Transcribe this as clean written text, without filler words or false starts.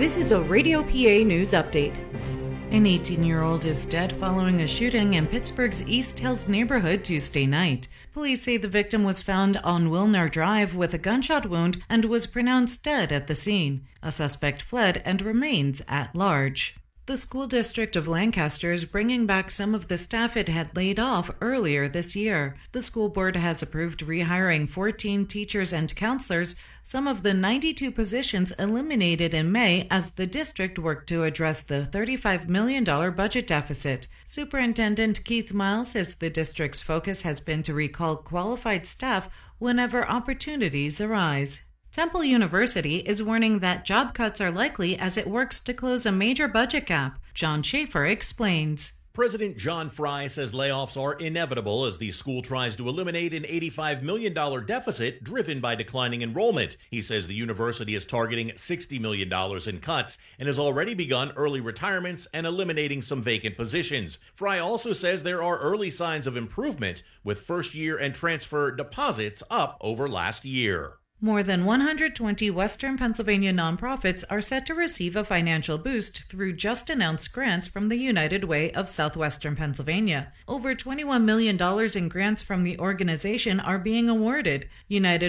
This is a Radio PA news update. An 18-year-old is dead following a shooting in Pittsburgh's East Hills neighborhood Tuesday night. Police say the victim was found on Wilner Drive with a gunshot wound and was pronounced dead at the scene. A suspect fled and remains at large. The school district of Lancaster is bringing back some of the staff it had laid off earlier this year. The school board has approved rehiring 14 teachers and counselors, some of the 92 positions eliminated in May as the district worked to address the $35 million budget deficit. Superintendent Keith Miles says the district's focus has been to recall qualified staff whenever opportunities arise. Temple University is warning that job cuts are likely as it works to close a major budget gap. John Schaefer explains. President John Fry says layoffs are inevitable as the school tries to eliminate an $85 million deficit driven by declining enrollment. He says the university is targeting $60 million in cuts and has already begun early retirements and eliminating some vacant positions. Fry also says there are early signs of improvement, with first-year and transfer deposits up over last year. More than 120 Western Pennsylvania nonprofits are set to receive a financial boost through just-announced grants from the United Way of Southwestern Pennsylvania. Over $21 million in grants from the organization are being awarded. United